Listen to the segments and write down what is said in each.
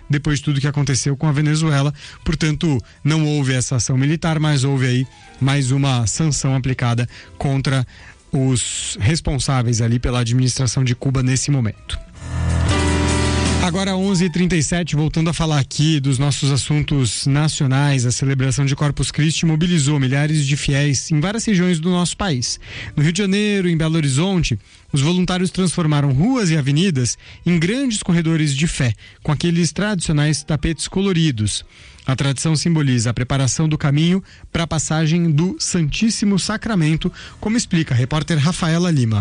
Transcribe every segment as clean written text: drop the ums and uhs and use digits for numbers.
depois de tudo que aconteceu com a Venezuela. Portanto, não houve essa ação militar, mas houve aí mais uma sanção aplicada contra os responsáveis ali pela administração de Cuba nesse momento. Agora 11h37, voltando a falar aqui dos nossos assuntos nacionais, a celebração de Corpus Christi mobilizou milhares de fiéis em várias regiões do nosso país. No Rio de Janeiro, em Belo Horizonte, os voluntários transformaram ruas e avenidas em grandes corredores de fé, com aqueles tradicionais tapetes coloridos. A tradição simboliza a preparação do caminho para a passagem do Santíssimo Sacramento, como explica a repórter Rafaela Lima.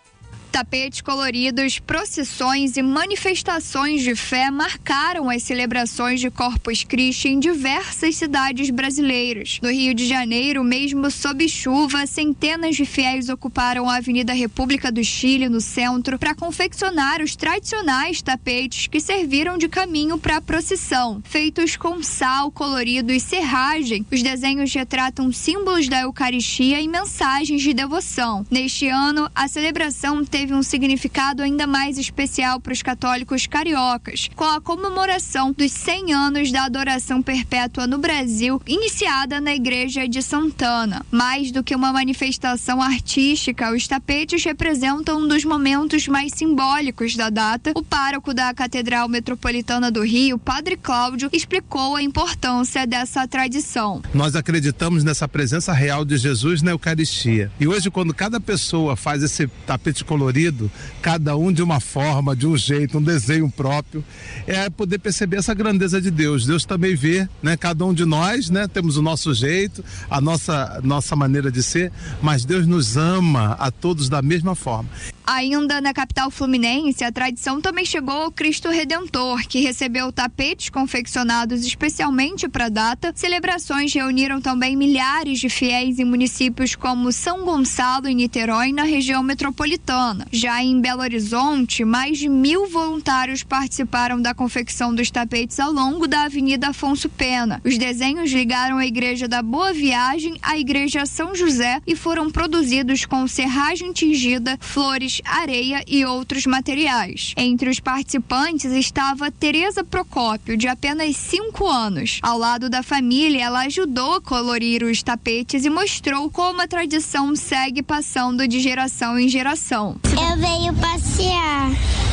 Tapetes coloridos, procissões e manifestações de fé marcaram as celebrações de Corpus Christi em diversas cidades brasileiras. No Rio de Janeiro, mesmo sob chuva, centenas de fiéis ocuparam a Avenida República do Chile, no centro, para confeccionar os tradicionais tapetes que serviram de caminho para a procissão. Feitos com sal, colorido e serragem, os desenhos retratam símbolos da Eucaristia e mensagens de devoção. Neste ano, a celebração teve um significado ainda mais especial para os católicos cariocas, com a comemoração dos 100 anos da adoração perpétua no Brasil, iniciada na Igreja de Santana. Mais do que uma manifestação artística, os tapetes representam um dos momentos mais simbólicos da data. O pároco da Catedral Metropolitana do Rio, Padre Cláudio, explicou a importância dessa tradição. Nós acreditamos nessa presença real de Jesus na Eucaristia. E hoje, quando cada pessoa faz esse tapete colorido, cada um de uma forma, de um jeito, um desenho próprio, é poder perceber essa grandeza de Deus. Deus também vê, né? Cada um de nós, né? Temos o nosso jeito, a nossa maneira de ser, mas Deus nos ama a todos da mesma forma. Ainda na capital fluminense, a tradição também chegou ao Cristo Redentor, que recebeu tapetes confeccionados especialmente para a data. Celebrações reuniram também milhares de fiéis em municípios como São Gonçalo e Niterói, na região metropolitana. Já em Belo Horizonte, mais de 1.000 voluntários participaram da confecção dos tapetes ao longo da Avenida Afonso Pena. Os desenhos ligaram a Igreja da Boa Viagem à Igreja São José e foram produzidos com serragem tingida, flores, areia e outros materiais. Entre os participantes estava Tereza Procópio, de apenas 5 anos. Ao lado da família, ela ajudou a colorir os tapetes e mostrou como a tradição segue passando de geração em geração. Eu venho passear.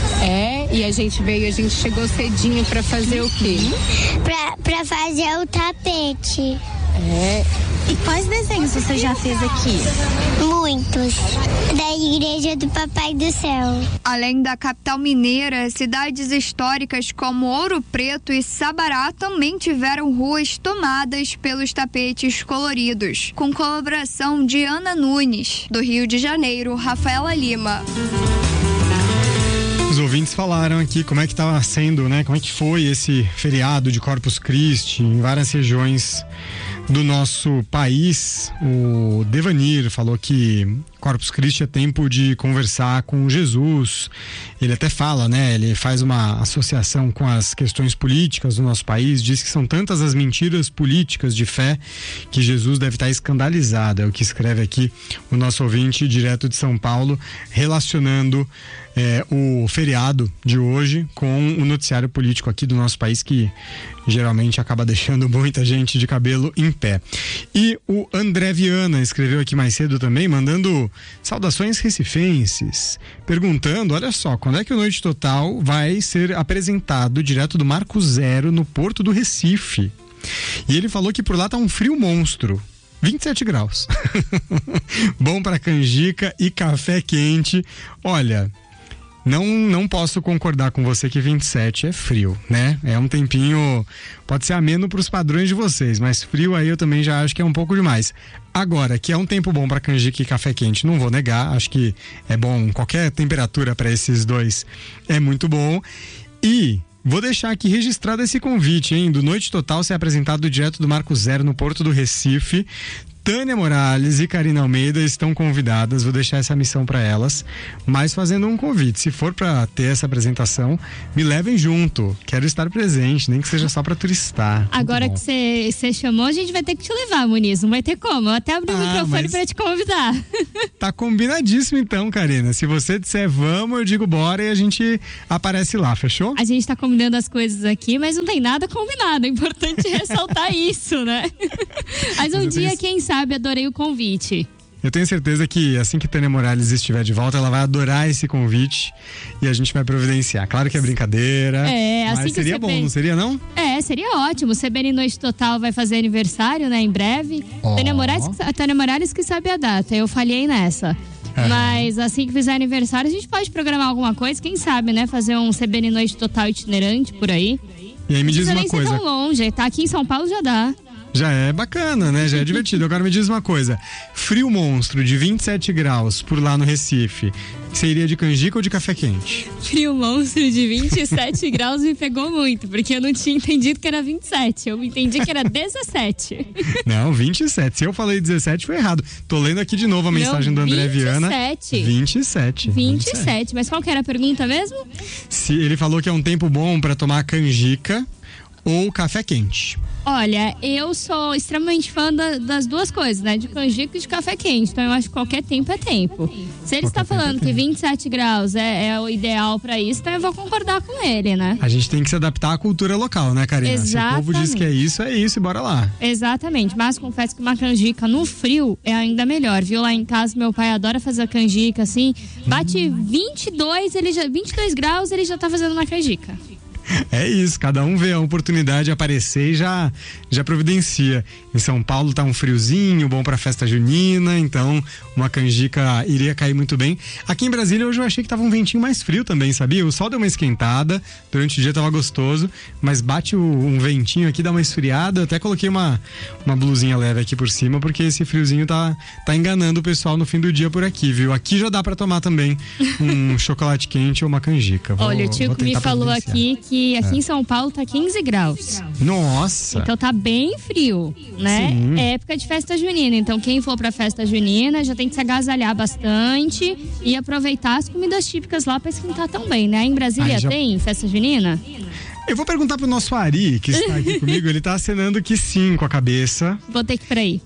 E a gente chegou cedinho para fazer o quê? Pra fazer o tapete. E quais desenhos você já fez aqui? Muitos. Da Igreja do Papai do Céu. Além da capital mineira, cidades históricas como Ouro Preto e Sabará também tiveram ruas tomadas pelos tapetes coloridos. Com colaboração de Ana Nunes. Do Rio de Janeiro, Rafaela Lima. Os ouvintes falaram aqui como é que estava sendo, né? Como é que foi esse feriado de Corpus Christi em várias regiões do nosso país. O Devanir falou que Corpus Christi é tempo de conversar com Jesus. Ele até fala, né? Ele faz uma associação com as questões políticas do nosso país, diz que são tantas as mentiras políticas de fé que Jesus deve estar escandalizado. É o que escreve aqui o nosso ouvinte direto de São Paulo, relacionando o feriado de hoje com o noticiário político aqui do nosso país, que geralmente acaba deixando muita gente de cabelo em pé. E o André Viana escreveu aqui mais cedo também, mandando saudações recifenses, perguntando, olha só, quando é que o Noite Total vai ser apresentado direto do Marco Zero no Porto do Recife? E ele falou que por lá tá um frio monstro. 27 graus. Bom para canjica e café quente. Olha, não posso concordar com você que 27 é frio, né? É um tempinho, pode ser ameno para os padrões de vocês, mas frio aí eu também já acho que é um pouco demais. Agora, que é um tempo bom para canjica e café quente, não vou negar, acho que é bom, qualquer temperatura para esses dois é muito bom. E vou deixar aqui registrado esse convite, hein, do Noite Total ser apresentado direto do Marco Zero no Porto do Recife. Tânia Morales e Karina Almeida estão convidadas, vou deixar essa missão para elas, mas fazendo um convite, se for para ter essa apresentação, me levem junto, quero estar presente, nem que seja só para turistar. Agora que você chamou, a gente vai ter que te levar, Muniz, não vai ter como, eu até abri o microfone para te convidar. Tá combinadíssimo então, Karina, se você disser vamos, eu digo bora e a gente aparece lá, fechou? A gente tá combinando as coisas aqui, mas não tem nada combinado, é importante ressaltar isso, né? Mas um dia, quem sabe, adorei o convite. Eu tenho certeza que assim que Tânia Morales estiver de volta, ela vai adorar esse convite e a gente vai providenciar. Claro que é brincadeira, mas assim seria bom, não seria não? Seria ótimo. O CBN Noite Total vai fazer aniversário, né, em breve. Tânia Morales que sabe a data, eu falhei nessa. Mas assim que fizer aniversário, a gente pode programar alguma coisa, quem sabe, né, fazer um CBN Noite Total itinerante por aí. E aí me diz uma coisa. Não tão longe, tá aqui em São Paulo já dá. Já é bacana, né? Já é divertido. Agora me diz uma coisa. Frio monstro de 27 graus por lá no Recife. Você iria de canjica ou de café quente? Frio monstro de 27 graus me pegou muito, porque eu não tinha entendido que era 27. Eu entendi que era 17. Não, 27. Se eu falei 17, foi errado. Tô lendo aqui de novo a mensagem do André Viana. 27. Mas qual que era a pergunta mesmo? Se ele falou que é um tempo bom para tomar canjica ou café quente. Olha, eu sou extremamente fã das duas coisas, né? De canjica e de café quente. Então eu acho que qualquer tempo é tempo. Se ele está falando que 27 graus é o ideal para isso, então eu vou concordar com ele, né? A gente tem que se adaptar à cultura local, né, Karina? Exatamente. Se o povo diz que é isso e bora lá. Exatamente, mas confesso que uma canjica no frio é ainda melhor, viu? Lá em casa meu pai adora fazer a canjica, assim, bate 22 graus, ele já tá fazendo uma canjica. É isso, cada um vê a oportunidade aparecer e já providencia. Em São Paulo tá um friozinho, bom pra festa junina, então uma canjica iria cair muito bem. Aqui em Brasília hoje eu achei que tava um ventinho mais frio também, sabia? O sol deu uma esquentada, durante o dia tava gostoso, mas bate um ventinho aqui, dá uma esfriada. Eu até coloquei uma blusinha leve aqui por cima, porque esse friozinho tá enganando o pessoal no fim do dia por aqui, viu? Aqui já dá pra tomar também um chocolate quente ou uma canjica. Olha, o tio me falou aqui que aqui em São Paulo tá 15 graus. Nossa! Então tá bem frio, né? Sim. É época de festa junina, então quem for pra festa junina já tem que se agasalhar bastante e aproveitar as comidas típicas lá pra esquentar também, né? Em Brasília tem festa junina? Eu vou perguntar pro nosso Ari, que está aqui comigo, ele tá acenando que sim com a cabeça. Vou ter que ir pra aí.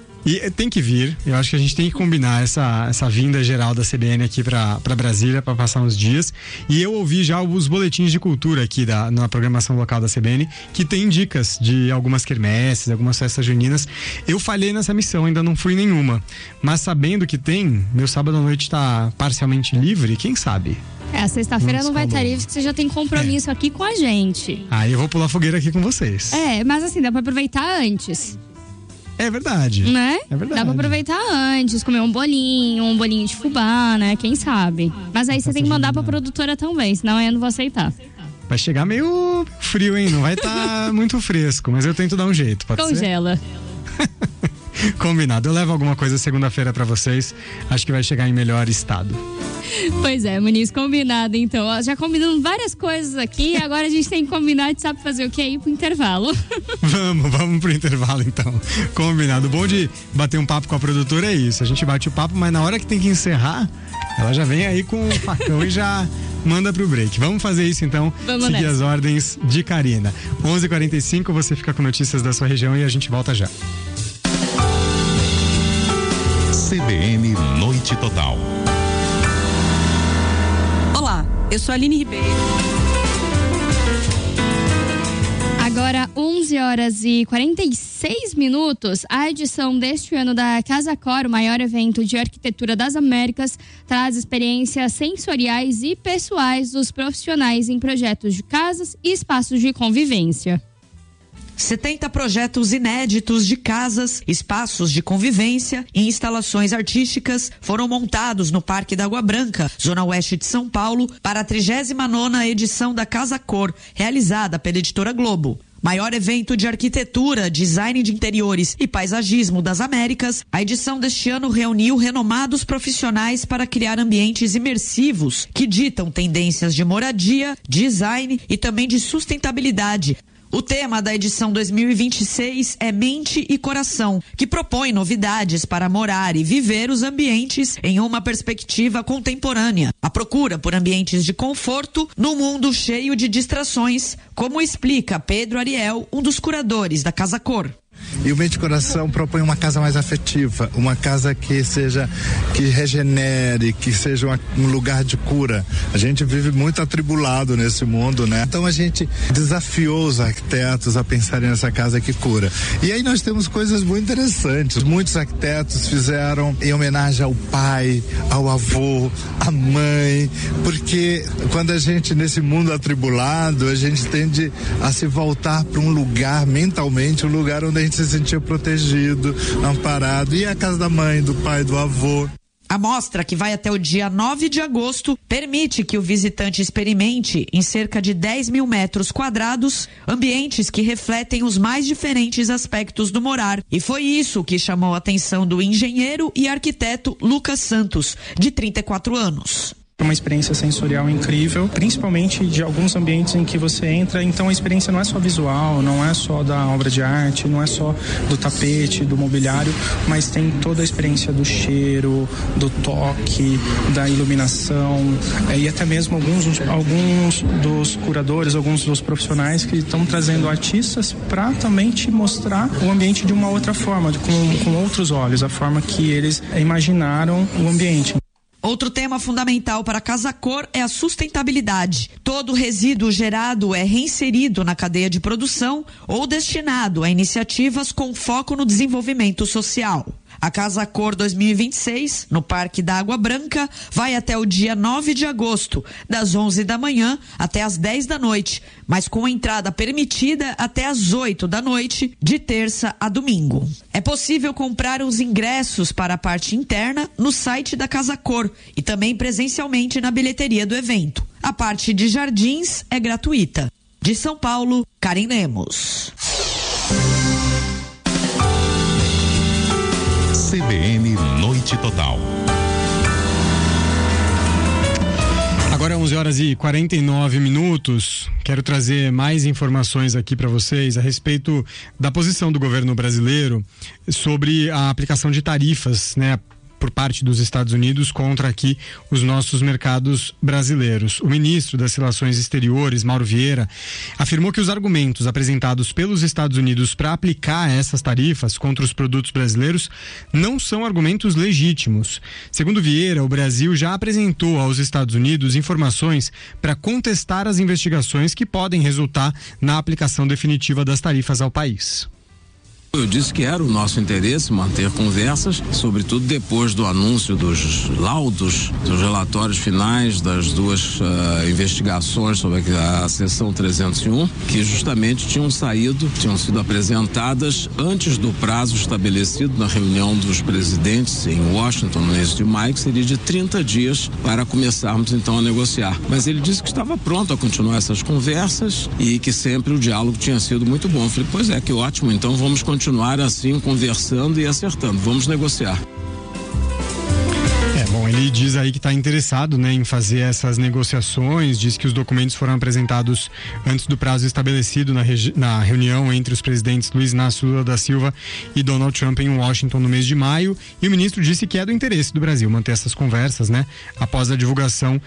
E tem que vir, eu acho que a gente tem que combinar essa vinda geral da CBN aqui pra Brasília pra passar uns dias. E eu ouvi já os boletins de cultura aqui na programação local da CBN, que tem dicas de algumas quermesses, algumas festas juninas. Eu falhei nessa missão, ainda não fui nenhuma. Mas sabendo que tem, meu sábado à noite tá parcialmente livre, quem sabe? A sexta-feira não vai estar livre, porque você já tem compromisso aqui com a gente. Aí eu vou pular fogueira aqui com vocês. Mas assim, dá pra aproveitar antes. É verdade. Né? É verdade. Dá pra aproveitar antes, comer um bolinho de fubá, né? Quem sabe? Mas aí você tem que mandar pra produtora também, senão eu não vou aceitar. Vai chegar meio frio, hein? Não vai estar muito fresco, mas eu tento dar um jeito, pode Congela. ser? Combinado. Eu levo alguma coisa segunda-feira pra vocês. Acho que vai chegar em melhor estado. Pois é, Muniz, combinado então. Já combinamos várias coisas aqui, agora a gente tem que combinar, a gente sabe fazer o que? Ir pro intervalo. Vamos pro intervalo então. Combinado. O bom de bater um papo com a produtora é isso. A gente bate o papo, mas na hora que tem que encerrar, ela já vem aí com o facão e já manda pro break. Vamos fazer isso então. Vamos seguir nessa. as ordens de Karina. 11h45, você fica com notícias da sua região e a gente volta já. CBN Noite Total. Olá, eu sou a Aline Ribeiro. Agora 11h46, a edição deste ano da Casa Cor, o maior evento de arquitetura das Américas, traz experiências sensoriais e pessoais dos profissionais em projetos de casas e espaços de convivência. 70 projetos inéditos de casas, espaços de convivência e instalações artísticas foram montados no Parque da Água Branca, zona oeste de São Paulo, para a 39ª edição da Casa Cor, realizada pela Editora Globo. Maior evento de arquitetura, design de interiores e paisagismo das Américas, a edição deste ano reuniu renomados profissionais para criar ambientes imersivos que ditam tendências de moradia, design e também de sustentabilidade. O tema da edição 2026 é Mente e Coração, que propõe novidades para morar e viver os ambientes em uma perspectiva contemporânea. A procura por ambientes de conforto no mundo cheio de distrações, como explica Pedro Ariel, um dos curadores da Casa Cor. E o Mente e Coração propõe uma casa mais afetiva, uma casa que regenere, que seja um lugar de cura. A gente vive muito atribulado nesse mundo, né? Então a gente desafiou os arquitetos a pensarem nessa casa que cura. E aí nós temos coisas muito interessantes. Muitos arquitetos fizeram em homenagem ao pai, ao avô, à mãe, porque quando a gente, nesse mundo atribulado, a gente tende a se voltar para um lugar, mentalmente, um lugar onde a gente se sentia protegido, amparado. E a casa da mãe, do pai, do avô. A mostra, que vai até o dia 9 de agosto, permite que o visitante experimente, em cerca de 10 mil metros quadrados, ambientes que refletem os mais diferentes aspectos do morar. E foi isso que chamou a atenção do engenheiro e arquiteto Lucas Santos, de 34 anos. Uma experiência sensorial incrível, principalmente de alguns ambientes em que você entra, então a experiência não é só visual, não é só da obra de arte, não é só do tapete, do mobiliário, mas tem toda a experiência do cheiro, do toque, da iluminação, e até mesmo alguns dos curadores, alguns dos profissionais que estão trazendo artistas para também te mostrar o ambiente de uma outra forma, com outros olhos, a forma que eles imaginaram o ambiente. Outro tema fundamental para a Casa Cor é a sustentabilidade. Todo resíduo gerado é reinserido na cadeia de produção ou destinado a iniciativas com foco no desenvolvimento social. A Casa Cor 2026, no Parque da Água Branca, vai até o dia 9 de agosto, das 11 da manhã até as 10 da noite, mas com entrada permitida até as 8 da noite, de terça a domingo. É possível comprar os ingressos para a parte interna no site da Casa Cor e também presencialmente na bilheteria do evento. A parte de jardins é gratuita. De São Paulo, Karen Lemos. CBN Noite Total. Agora 11 horas e 49 minutos. Quero trazer mais informações aqui para vocês a respeito da posição do governo brasileiro sobre a aplicação de tarifas, né, por parte dos Estados Unidos contra aqui os nossos mercados brasileiros. O ministro das Relações Exteriores, Mauro Vieira, afirmou que os argumentos apresentados pelos Estados Unidos para aplicar essas tarifas contra os produtos brasileiros não são argumentos legítimos. Segundo Vieira, o Brasil já apresentou aos Estados Unidos informações para contestar as investigações que podem resultar na aplicação definitiva das tarifas ao país. Eu disse que era o nosso interesse manter conversas, sobretudo depois do anúncio dos laudos, dos relatórios finais das duas investigações sobre a seção 301, que justamente tinham sido apresentadas antes do prazo estabelecido na reunião dos presidentes em Washington no início de maio, que seria de 30 dias para começarmos então a negociar. Mas ele disse que estava pronto a continuar essas conversas e que sempre o diálogo tinha sido muito bom. Eu falei, pois é, que ótimo, então vamos continuar assim, conversando e acertando. Vamos negociar. Bom, ele diz aí que está interessado, né, em fazer essas negociações, diz que os documentos foram apresentados antes do prazo estabelecido na reunião entre os presidentes Luiz Inácio Lula da Silva e Donald Trump em Washington no mês de maio, e o ministro disse que é do interesse do Brasil manter essas conversas, né, após a divulgação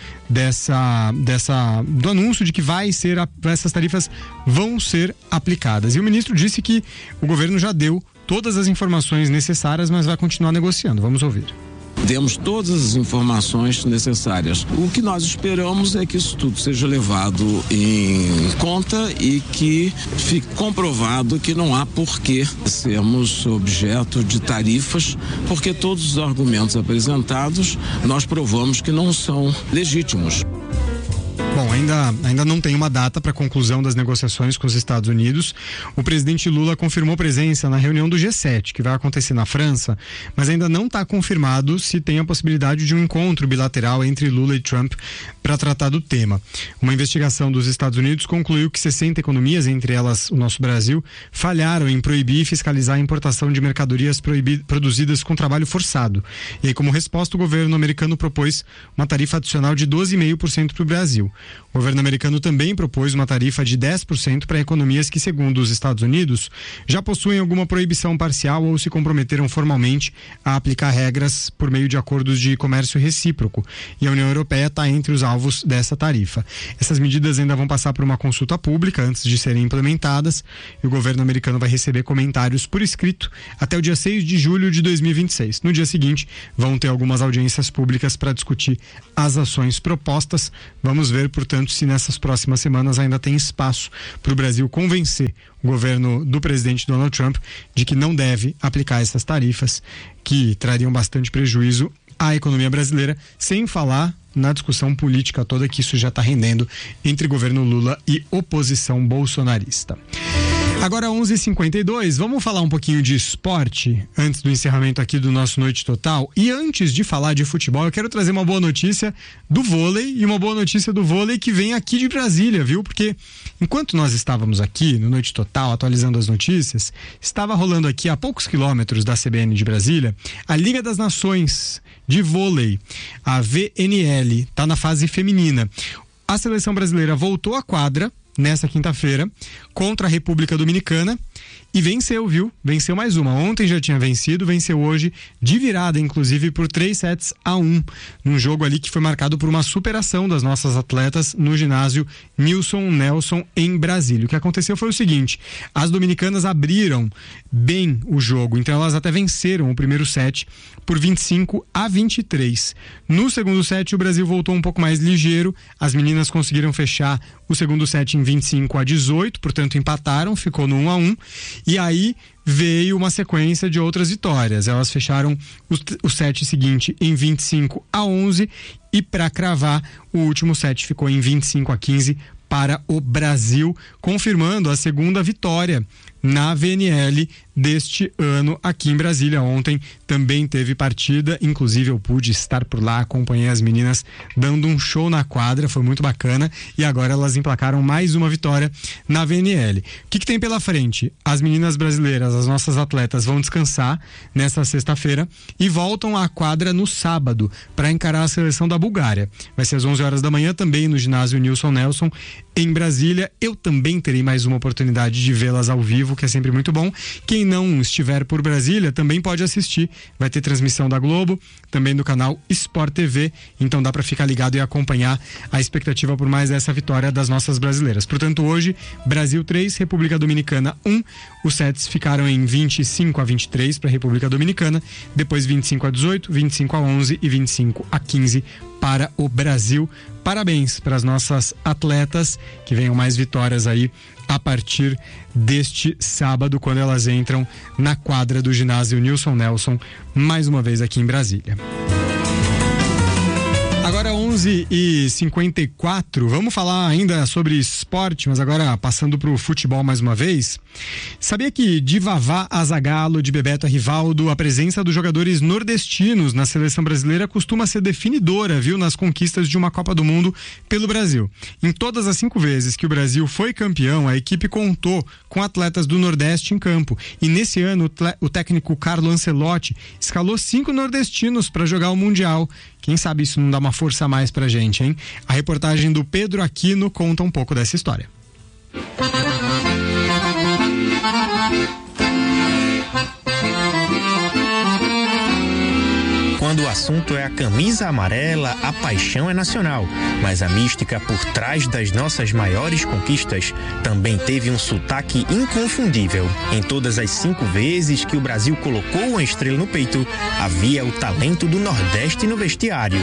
do anúncio de que essas tarifas vão ser aplicadas. E o ministro disse que o governo já deu todas as informações necessárias, mas vai continuar negociando. Vamos ouvir. Demos todas as informações necessárias. O que nós esperamos é que isso tudo seja levado em conta e que fique comprovado que não há porquê sermos objeto de tarifas, porque todos os argumentos apresentados nós provamos que não são legítimos. Bom, ainda não tem uma data para a conclusão das negociações com os Estados Unidos. O presidente Lula confirmou presença na reunião do G7, que vai acontecer na França, mas ainda não está confirmado se tem a possibilidade de um encontro bilateral entre Lula e Trump para tratar do tema. Uma investigação dos Estados Unidos concluiu que 60 economias, entre elas o nosso Brasil, falharam em proibir e fiscalizar a importação de mercadorias produzidas com trabalho forçado. E aí, como resposta, o governo americano propôs uma tarifa adicional de 12,5% para o Brasil. O governo americano também propôs uma tarifa de 10% para economias que, segundo os Estados Unidos, já possuem alguma proibição parcial ou se comprometeram formalmente a aplicar regras por meio de acordos de comércio recíproco. E a União Europeia está entre os alvos dessa tarifa. Essas medidas ainda vão passar por uma consulta pública antes de serem implementadas e o governo americano vai receber comentários por escrito até o dia 6 de julho de 2026. No dia seguinte, vão ter algumas audiências públicas para discutir as ações propostas. Vamos ver, portanto, se nessas próximas semanas ainda tem espaço para o Brasil convencer o governo do presidente Donald Trump de que não deve aplicar essas tarifas que trariam bastante prejuízo à economia brasileira, sem falar na discussão política toda que isso já está rendendo entre governo Lula e oposição bolsonarista. Agora 11h52, vamos falar um pouquinho de esporte antes do encerramento aqui do nosso Noite Total. E antes de falar de futebol, eu quero trazer uma boa notícia do vôlei e uma boa notícia do vôlei que vem aqui de Brasília, viu? Porque enquanto nós estávamos aqui no Noite Total atualizando as notícias, estava rolando aqui a poucos quilômetros da CBN de Brasília a Liga das Nações de vôlei, a VNL, está na fase feminina. A seleção brasileira voltou à quadra nessa quinta-feira contra a República Dominicana e venceu, viu? Venceu mais uma. Ontem já tinha vencido, venceu hoje de virada, inclusive por 3-1, num jogo ali que foi marcado por uma superação das nossas atletas no ginásio Nilson Nelson em Brasília. O que aconteceu foi o seguinte: as dominicanas abriram bem o jogo, então elas até venceram o primeiro set por 25-23. No segundo set o Brasil voltou um pouco mais ligeiro, as meninas conseguiram fechar o segundo set em 25-18, portanto empataram, ficou no 1-1, e aí veio uma sequência de outras vitórias. Elas fecharam o set seguinte em 25-11 e para cravar o último set ficou em 25-15 para o Brasil, confirmando a segunda vitória na VNL deste ano aqui em Brasília. Ontem também teve partida, inclusive eu pude estar por lá, acompanhei as meninas dando um show na quadra, foi muito bacana, e agora elas emplacaram mais uma vitória na VNL. O que tem pela frente? As meninas brasileiras, as nossas atletas, vão descansar nessa sexta-feira e voltam à quadra no sábado para encarar a seleção da Bulgária. Vai ser às 11 horas da manhã também no ginásio Nilson Nelson em Brasília. Eu também terei mais uma oportunidade de vê-las ao vivo, que é sempre muito bom. Quem não estiver por Brasília também pode assistir, vai ter transmissão da Globo, também do canal Sport TV, então dá para ficar ligado e acompanhar a expectativa por mais essa vitória das nossas brasileiras. Portanto, hoje, Brasil 3, República Dominicana 1, os sets ficaram em 25-23 para a República Dominicana, depois 25-18, 25-11 e 25-15 para o Brasil. Parabéns para as nossas atletas, que venham mais vitórias aí a partir deste sábado, quando elas entram na quadra do ginásio Nilson Nelson, mais uma vez aqui em Brasília. Agora 11h54, vamos falar ainda sobre esporte, mas agora passando para o futebol mais uma vez. Sabia que de Vavá a Zagallo, de Bebeto a Rivaldo, a presença dos jogadores nordestinos na seleção brasileira costuma ser definidora, viu, nas conquistas de uma Copa do Mundo pelo Brasil. Em todas as 5 vezes que o Brasil foi campeão, a equipe contou com atletas do Nordeste em campo. E nesse ano, o técnico Carlo Ancelotti escalou 5 nordestinos para jogar o Mundial. Quem sabe isso não dá uma força a mais pra gente, hein? A reportagem do Pedro Aquino conta um pouco dessa história. Quando o assunto é a camisa amarela, a paixão é nacional. Mas a mística por trás das nossas maiores conquistas também teve um sotaque inconfundível. Em todas as 5 vezes que o Brasil colocou uma estrela no peito, havia o talento do Nordeste no vestiário.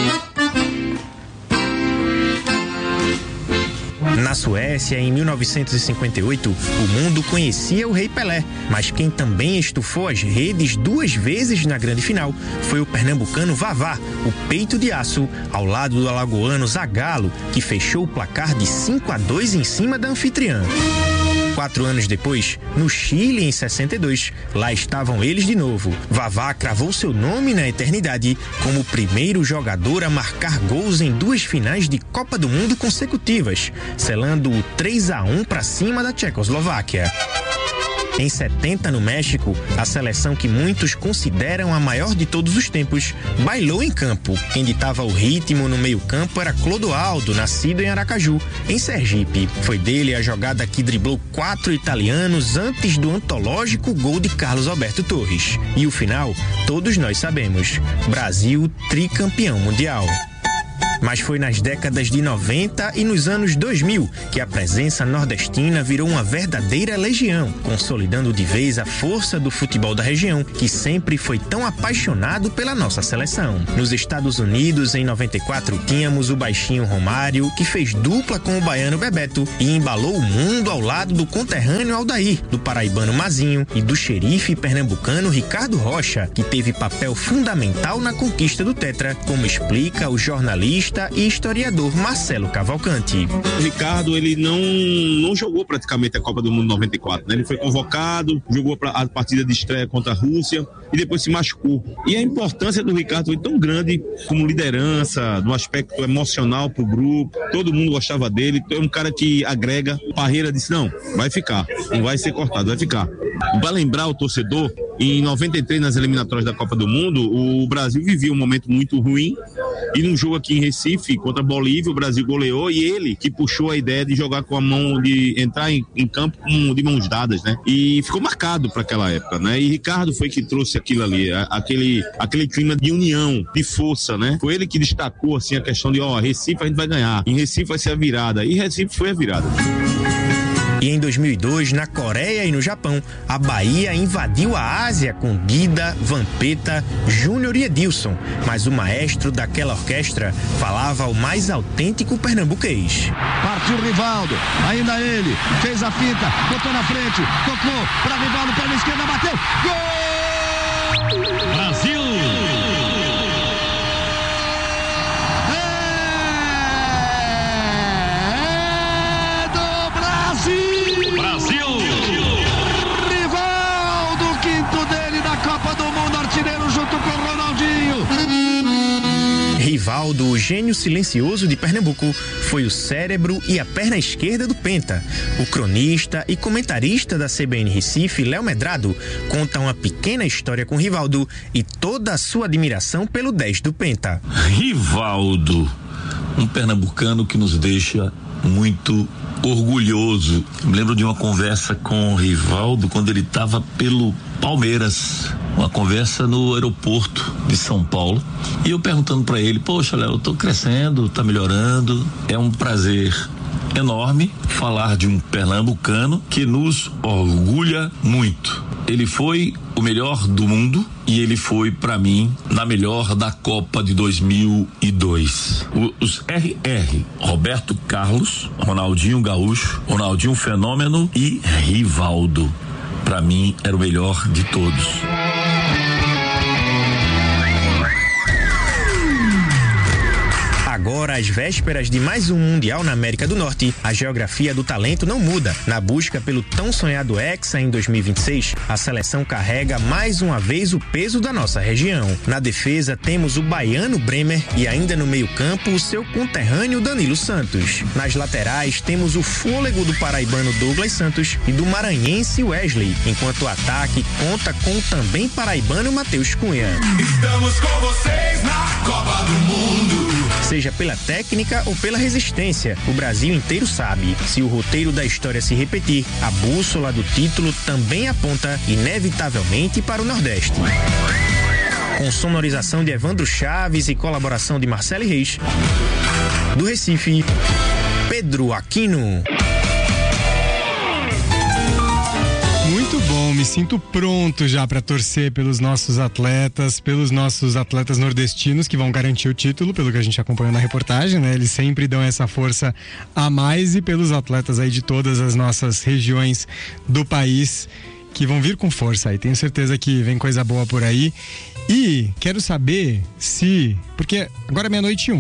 Na Suécia, em 1958, o mundo conhecia o Rei Pelé, mas quem também estufou as redes 2 vezes na grande final foi o pernambucano Vavá, o peito de aço, ao lado do alagoano Zagallo, que fechou o placar de 5-2 em cima da anfitriã. 4 anos depois, no Chile, em 62, lá estavam eles de novo. Vavá cravou seu nome na eternidade como o primeiro jogador a marcar gols em 2 finais de Copa do Mundo consecutivas, selando o 3-1 para cima da Tchecoslováquia. Em 70, no México, a seleção que muitos consideram a maior de todos os tempos bailou em campo. Quem ditava o ritmo no meio-campo era Clodoaldo, nascido em Aracaju, em Sergipe. Foi dele a jogada que driblou 4 italianos antes do antológico gol de Carlos Alberto Torres. E o final, todos nós sabemos: Brasil tricampeão mundial. Mas foi nas décadas de 90 e nos anos 2000 que a presença nordestina virou uma verdadeira legião, consolidando de vez a força do futebol da região, que sempre foi tão apaixonado pela nossa seleção. Nos Estados Unidos, em 94, tínhamos o baixinho Romário, que fez dupla com o baiano Bebeto e embalou o mundo ao lado do conterrâneo Aldair, do paraibano Mazinho e do xerife pernambucano Ricardo Rocha, que teve papel fundamental na conquista do Tetra, como explica o jornalista e historiador Marcelo Cavalcante. O Ricardo, ele não jogou praticamente a Copa do Mundo 94, né? Ele foi convocado, jogou a partida de estreia contra a Rússia e depois se machucou. E a importância do Ricardo foi tão grande como liderança, no aspecto emocional pro grupo, todo mundo gostava dele, é um cara que agrega. Parreira disse, não, vai ficar, não vai ser cortado, vai ficar. Para lembrar o torcedor, em 93, nas eliminatórias da Copa do Mundo, o Brasil vivia um momento muito ruim e num jogo aqui em Recife, contra a Bolívia, o Brasil goleou e ele que puxou a ideia de jogar com a mão, de entrar em campo de mãos dadas, né? E ficou marcado para aquela época, né? E Ricardo foi que trouxe aquilo ali, aquele clima de união, de força, né? Foi ele que destacou, assim, a questão de, Recife a gente vai ganhar, em Recife vai ser a virada, e Recife foi a virada. E em 2002, na Coreia e no Japão, a Bahia invadiu a Ásia com Dida, Vampeta, Júnior e Edilson. Mas o maestro daquela orquestra falava o mais autêntico pernambuquês. Partiu Rivaldo, ainda ele, fez a finta, botou na frente, tocou para Rivaldo, perna esquerda, bateu, gol! Brasil! Rivaldo, o gênio silencioso de Pernambuco, foi o cérebro e a perna esquerda do Penta. O cronista e comentarista da CBN Recife, Léo Medrado, conta uma pequena história com Rivaldo e toda a sua admiração pelo 10 do Penta. Rivaldo, um pernambucano que nos deixa muito orgulhoso. Me lembro de uma conversa com o Rivaldo quando ele estava pelo Palmeiras, uma conversa no aeroporto de São Paulo, e eu perguntando para ele, poxa, Léo, eu tô crescendo, tá melhorando, é um prazer enorme falar de um pernambucano que nos orgulha muito. Ele foi o melhor do mundo e ele foi, para mim, na melhor da Copa de 2002. Os RR, Roberto Carlos, Ronaldinho Gaúcho, Ronaldinho Fenômeno e Rivaldo, para mim, era o melhor de todos. Agora, às vésperas de mais um Mundial na América do Norte, a geografia do talento não muda. Na busca pelo tão sonhado Hexa em 2026, a seleção carrega mais uma vez o peso da nossa região. Na defesa, temos o baiano Bremer e ainda no meio-campo o seu conterrâneo Danilo Santos. Nas laterais, temos o fôlego do paraibano Douglas Santos e do maranhense Wesley, enquanto o ataque conta com o também paraibano Matheus Cunha. Estamos com vocês na Copa do Mundo. Seja pela técnica ou pela resistência, o Brasil inteiro sabe. Se o roteiro da história se repetir, a bússola do título também aponta inevitavelmente para o Nordeste. Com sonorização de Evandro Chaves e colaboração de Marcelo Reis, do Recife, Pedro Aquino. Muito bom, me sinto pronto já para torcer pelos nossos atletas nordestinos que vão garantir o título, pelo que a gente acompanhou na reportagem, né? Eles sempre dão essa força a mais, e pelos atletas aí de todas as nossas regiões do país que vão vir com força aí. Tenho certeza que vem coisa boa por aí. E quero saber se, porque agora é 00:01, né?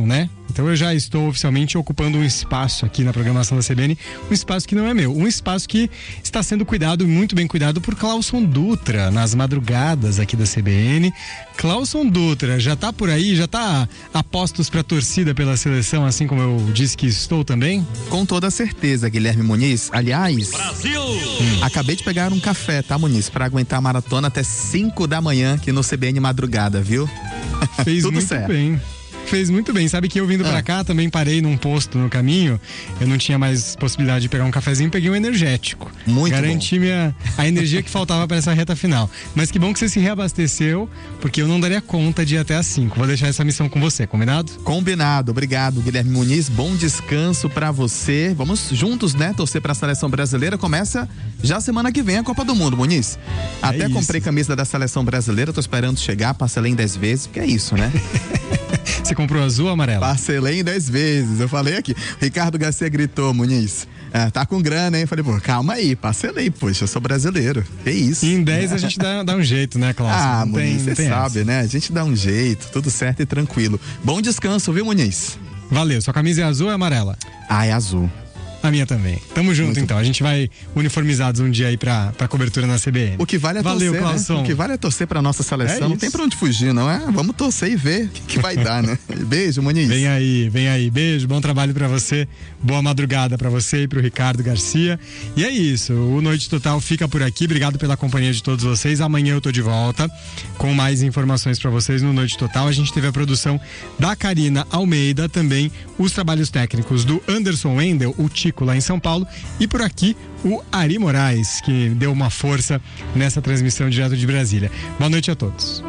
Então eu já estou oficialmente ocupando um espaço aqui na programação da CBN, um espaço que não é meu, um espaço que está sendo cuidado, muito bem cuidado, por Clauson Dutra, nas madrugadas aqui da CBN. Clauson Dutra, já tá por aí, já tá a postos pra torcida pela seleção, assim como eu disse que estou também? Com toda certeza, Guilherme Muniz. Aliás, Brasil! Acabei de pegar um café, tá, Muniz? Pra aguentar a maratona até 5 da manhã aqui no CBN Madrugada, viu? Fez Tudo muito certo. bem. Fez muito bem. Sabe que eu vindo pra cá também parei num posto no caminho. Eu não tinha mais possibilidade de pegar um cafezinho, peguei um energético. Muito Garanti a energia que faltava para essa reta final. Mas que bom que você se reabasteceu, porque eu não daria conta de ir até às 5. Vou deixar essa missão com você, combinado? Combinado. Obrigado, Guilherme Muniz. Bom descanso pra você. Vamos juntos, né? Torcer pra seleção brasileira. Começa já semana que vem a Copa do Mundo, Muniz. Até comprei camisa da seleção brasileira, tô esperando chegar, parcelei em 10 vezes, porque é isso, né? Você comprou azul ou amarelo? Parcelei em 10 vezes, eu falei aqui. Ricardo Garcia gritou, Muniz, tá com grana, hein? Eu falei, pô, calma aí, parcelei, poxa, eu sou brasileiro. Que isso? E em 10 a gente dá um jeito, né, Cláudio? Muniz, você sabe, né? A gente dá um jeito, tudo certo e tranquilo. Bom descanso, viu, Muniz? Valeu, sua camisa é azul ou é amarela? É azul. A minha também. Tamo junto, então. A gente vai uniformizados um dia aí pra cobertura na CBN. O que vale é torcer, né? O que vale é torcer pra nossa seleção. Não tem pra onde fugir, não é? Vamos torcer e ver o que vai dar, né? Beijo, Muniz. Vem aí. Beijo, bom trabalho pra você. Boa madrugada pra você e pro Ricardo Garcia. E é isso. O Noite Total fica por aqui. Obrigado pela companhia de todos vocês. Amanhã eu tô de volta com mais informações pra vocês no Noite Total. A gente teve a produção da Karina Almeida, também os trabalhos técnicos do Anderson Wendel, o Tico lá em São Paulo, e por aqui o Ari Moraes, que deu uma força nessa transmissão direto de Brasília. Boa noite a todos.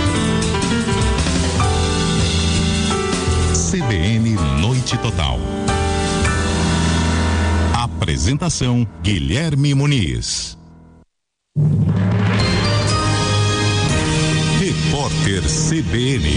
CBN Noite Total. Apresentação: Guilherme Muniz. Repórter CBN.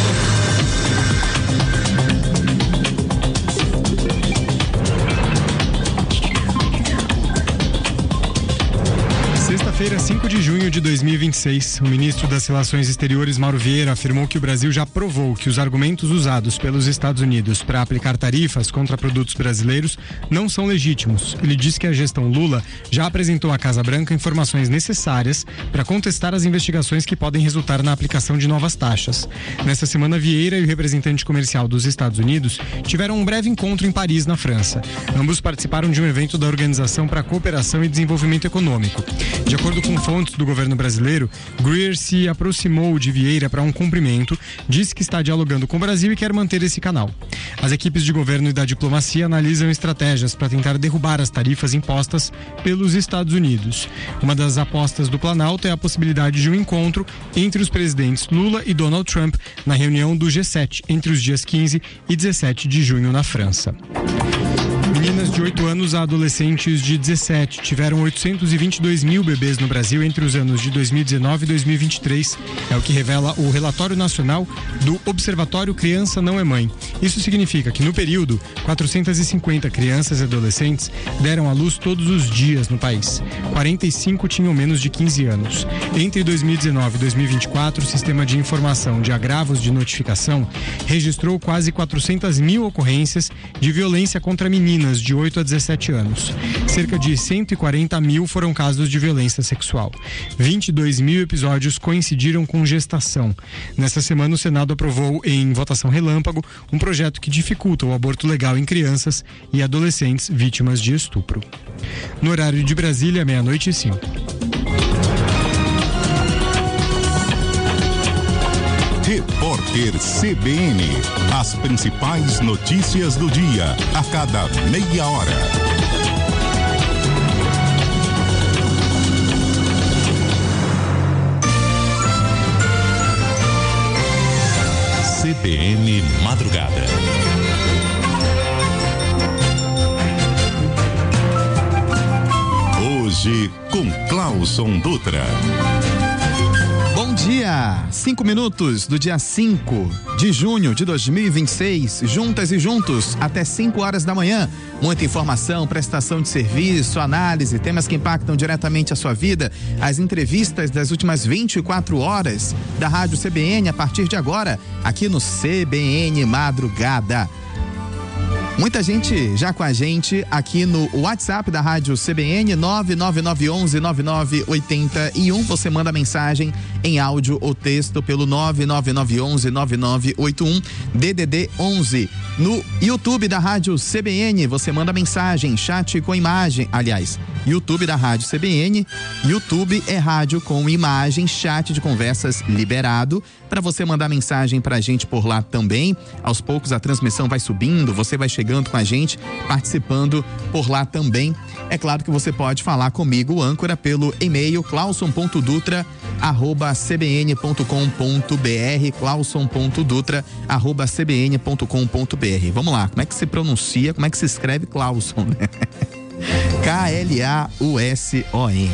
Sexta-feira, 5 de junho de 2026, o ministro das Relações Exteriores, Mauro Vieira, afirmou que o Brasil já provou que os argumentos usados pelos Estados Unidos para aplicar tarifas contra produtos brasileiros não são legítimos. Ele disse que a gestão Lula já apresentou à Casa Branca informações necessárias para contestar as investigações que podem resultar na aplicação de novas taxas. Nessa semana, Vieira e o representante comercial dos Estados Unidos tiveram um breve encontro em Paris, na França. Ambos participaram de um evento da Organização para a Cooperação e Desenvolvimento Econômico. De acordo com fontes do governo brasileiro, Greer se aproximou de Vieira para um cumprimento, disse que está dialogando com o Brasil e quer manter esse canal. As equipes de governo e da diplomacia analisam estratégias para tentar derrubar as tarifas impostas pelos Estados Unidos. Uma das apostas do Planalto é a possibilidade de um encontro entre os presidentes Lula e Donald Trump na reunião do G7 entre os dias 15 e 17 de junho na França. Meninas de 8 anos a adolescentes de 17 tiveram 822 mil bebês no Brasil entre os anos de 2019 e 2023. É o que revela o relatório nacional do Observatório Criança Não é Mãe. Isso significa que no período, 450 crianças e adolescentes deram à luz todos os dias no país. 45 tinham menos de 15 anos. Entre 2019 e 2024, o Sistema de Informação de Agravos de Notificação registrou quase 400 mil ocorrências de violência contra meninas de 8 a 17 anos. Cerca de 140 mil foram casos de violência sexual. 22 mil episódios coincidiram com gestação. Nesta semana, o Senado aprovou em votação relâmpago um projeto que dificulta o aborto legal em crianças e adolescentes vítimas de estupro. No horário de Brasília, 00:05. Repórter CBN. As principais notícias do dia, a cada meia hora. CBN Madrugada. Hoje com Clauson Dutra. Bom dia. Meio-dia, 5 minutos do dia 5 de junho de 2026, juntas e juntos até 5 horas da manhã. Muita informação, prestação de serviço, análise, temas que impactam diretamente a sua vida, as entrevistas das últimas 24 horas da Rádio CBN a partir de agora, aqui no CBN Madrugada. Muita gente já com a gente aqui no WhatsApp da Rádio CBN, 99911-9981. Você manda mensagem em áudio ou texto pelo 99911-9981, DDD 11. No YouTube da Rádio CBN, você manda mensagem, chat com imagem. Aliás, YouTube da Rádio CBN, YouTube é rádio com imagem, chat de conversas liberado. Para você mandar mensagem pra gente por lá também. Aos poucos a transmissão vai subindo, você vai chegando com a gente, participando por lá também. É claro que você pode falar comigo, âncora, pelo e-mail clauson.dutra@cbn.com.br, clauson.dutra@cbn.com.br. Vamos lá, como é que se pronuncia, como é que se escreve Clauson, né? Clauson.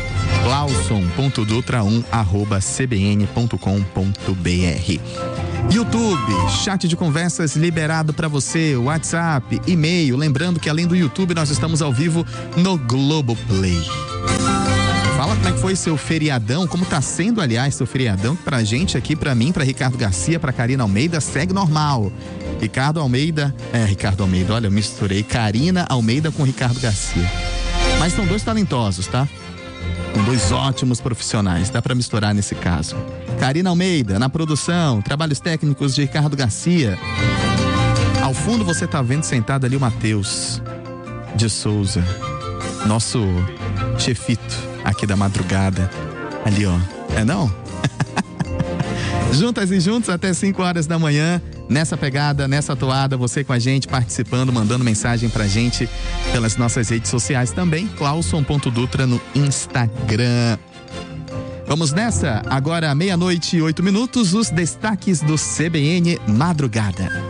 clauson.dutra1@cbn.com.br. YouTube, chat de conversas liberado para você, WhatsApp, e-mail. Lembrando que além do YouTube nós estamos ao vivo no Globoplay. Fala como é que foi seu feriadão, como tá sendo, aliás, seu feriadão, que pra gente aqui, pra mim, pra Ricardo Garcia, pra Karina Almeida, segue normal. Ricardo Almeida, olha, eu misturei Karina Almeida com Ricardo Garcia. Mas são dois talentosos, tá? São dois ótimos profissionais, dá pra misturar nesse caso. Karina Almeida, na produção, trabalhos técnicos de Ricardo Garcia. Ao fundo você tá vendo sentado ali o Matheus de Souza, nosso chefito aqui da madrugada. Ali, ó. É não? Juntas e juntos até 5 horas da manhã. Nessa pegada, nessa toada, você com a gente, participando, mandando mensagem pra gente pelas nossas redes sociais também, clauson.dutra no Instagram. Vamos nessa? Agora 00:08, os destaques do CBN Madrugada.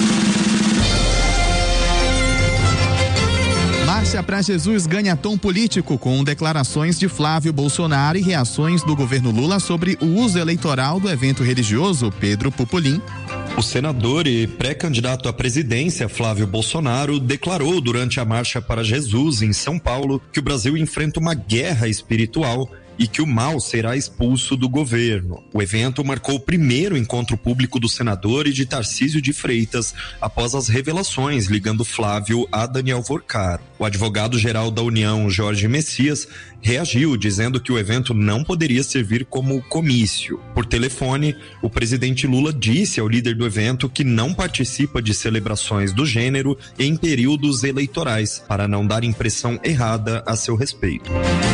Marcha pra Jesus ganha tom político com declarações de Flávio Bolsonaro e reações do governo Lula sobre o uso eleitoral do evento religioso Pedro Pupulim. O senador e pré-candidato à presidência, Flávio Bolsonaro, declarou durante a Marcha para Jesus, em São Paulo, que o Brasil enfrenta uma guerra espiritual e que o mal será expulso do governo. O evento marcou o primeiro encontro público do senador e de Tarcísio de Freitas após as revelações ligando Flávio a Daniel Vorcar. O advogado-geral da União, Jorge Messias, reagiu dizendo que o evento não poderia servir como comício. Por telefone, o presidente Lula disse ao líder do evento que não participa de celebrações do gênero em períodos eleitorais, para não dar impressão errada a seu respeito.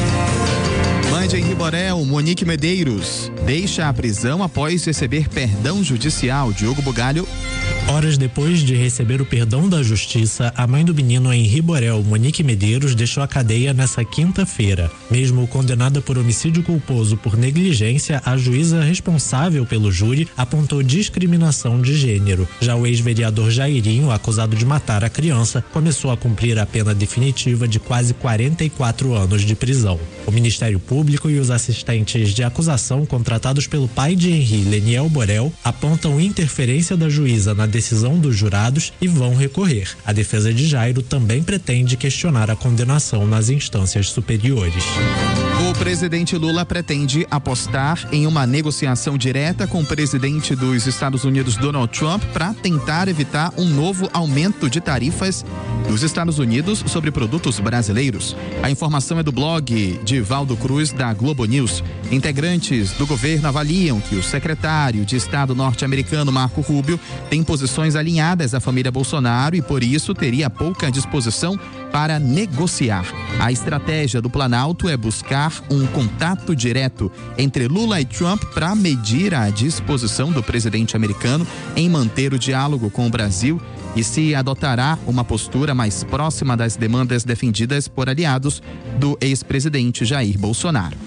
Mãe em Riborel, Monique Medeiros, deixa a prisão após receber perdão judicial. Diogo Bugalho. Horas depois de receber o perdão da justiça, a mãe do menino em Riborel, Monique Medeiros, deixou a cadeia nessa quinta-feira. Mesmo condenada por homicídio culposo por negligência, a juíza responsável pelo júri apontou discriminação de gênero. Já o ex-vereador Jairinho, acusado de matar a criança, começou a cumprir a pena definitiva de quase 44 anos de prisão. O Ministério Público e os assistentes de acusação contratados pelo pai de Henri, Leniel Borel, apontam interferência da juíza na decisão dos jurados e vão recorrer. A defesa de Jairo também pretende questionar a condenação nas instâncias superiores. O presidente Lula pretende apostar em uma negociação direta com o presidente dos Estados Unidos, Donald Trump, para tentar evitar um novo aumento de tarifas dos Estados Unidos sobre produtos brasileiros. A informação é do blog de Valdo Cruz, da Globo News. Integrantes do governo avaliam que o secretário de Estado norte-americano, Marco Rubio, tem posições alinhadas à família Bolsonaro e, por isso, teria pouca disposição para negociar. A estratégia do Planalto é buscar um contato direto entre Lula e Trump para medir a disposição do presidente americano em manter o diálogo com o Brasil e se adotará uma postura mais próxima das demandas defendidas por aliados do ex-presidente Jair Bolsonaro.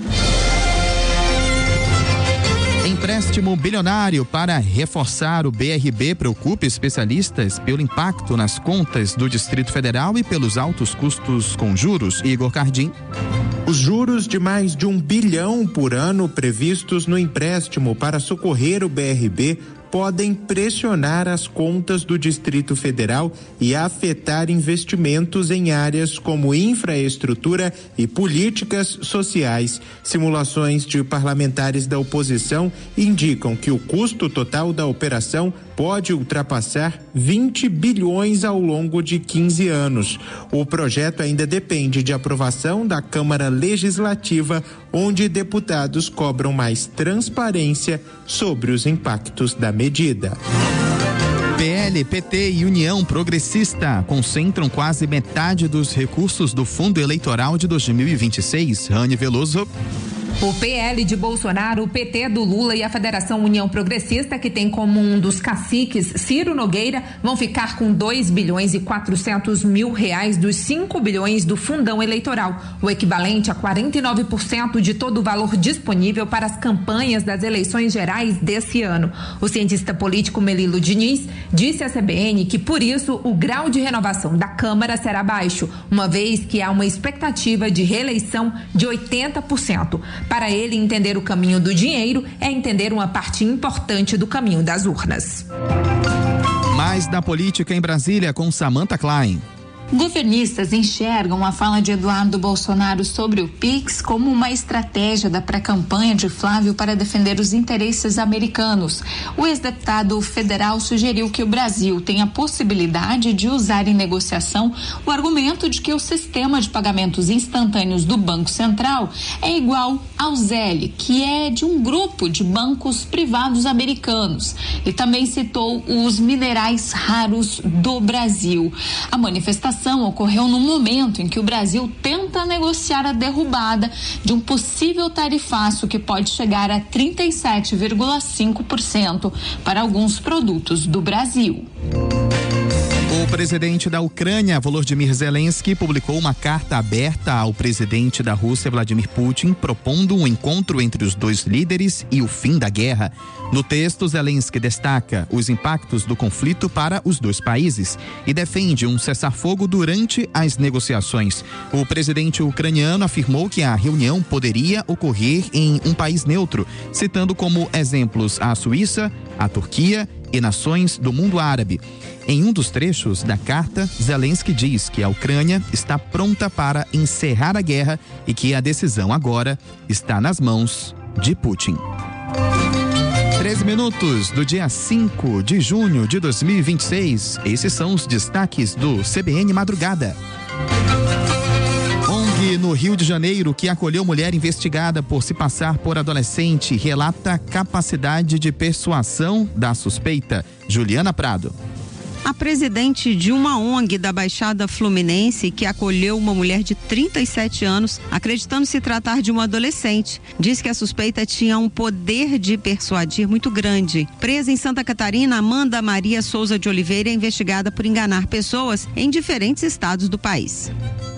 Empréstimo bilionário para reforçar o BRB preocupa especialistas pelo impacto nas contas do Distrito Federal e pelos altos custos com juros. Igor Cardim. Os juros de mais de 1 bilhão por ano previstos no empréstimo para socorrer o BRB podem pressionar as contas do Distrito Federal e afetar investimentos em áreas como infraestrutura e políticas sociais. Simulações de parlamentares da oposição indicam que o custo total da operação pode ultrapassar 20 bilhões ao longo de 15 anos. O projeto ainda depende de aprovação da Câmara Legislativa, onde deputados cobram mais transparência sobre os impactos da medida. PL, PT e União Progressista concentram quase metade dos recursos do Fundo Eleitoral de 2026. Rani Veloso. O PL de Bolsonaro, o PT do Lula e a Federação União Progressista, que tem como um dos caciques Ciro Nogueira, vão ficar com 2 bilhões e 400 mil reais dos 5 bilhões do fundão eleitoral, o equivalente a 49% de todo o valor disponível para as campanhas das eleições gerais desse ano. O cientista político Melilo Diniz disse à CBN que, por isso, o grau de renovação da Câmara será baixo, uma vez que há uma expectativa de reeleição de 80%. Para ele, entender o caminho do dinheiro é entender uma parte importante do caminho das urnas. Mais da política em Brasília com Samantha Klein. Governistas enxergam a fala de Eduardo Bolsonaro sobre o PIX como uma estratégia da pré-campanha de Flávio para defender os interesses americanos. O ex-deputado federal sugeriu que o Brasil tem a possibilidade de usar em negociação o argumento de que o sistema de pagamentos instantâneos do Banco Central é igual ao Zelle, que é de um grupo de bancos privados americanos. E também citou os minerais raros do Brasil. A manifestação ocorreu no momento em que o Brasil tenta negociar a derrubada de um possível tarifaço que pode chegar a 37,5% para alguns produtos do Brasil. O presidente da Ucrânia, Volodymyr Zelensky, publicou uma carta aberta ao presidente da Rússia, Vladimir Putin, propondo um encontro entre os dois líderes e o fim da guerra. No texto, Zelensky destaca os impactos do conflito para os dois países e defende um cessar-fogo durante as negociações. O presidente ucraniano afirmou que a reunião poderia ocorrer em um país neutro, citando como exemplos a Suíça, a Turquia e nações do mundo árabe. Em um dos trechos da carta, Zelensky diz que a Ucrânia está pronta para encerrar a guerra e que a decisão agora está nas mãos de Putin. 13 minutos do dia 5 de junho de 2026. Esses são os destaques do CBN Madrugada. ONG no Rio de Janeiro, que acolheu mulher investigada por se passar por adolescente, relata capacidade de persuasão da suspeita. Juliana Prado. A presidente de uma ONG da Baixada Fluminense, que acolheu uma mulher de 37 anos, acreditando se tratar de uma adolescente, diz que a suspeita tinha um poder de persuadir muito grande. Presa em Santa Catarina, Amanda Maria Souza de Oliveira é investigada por enganar pessoas em diferentes estados do país.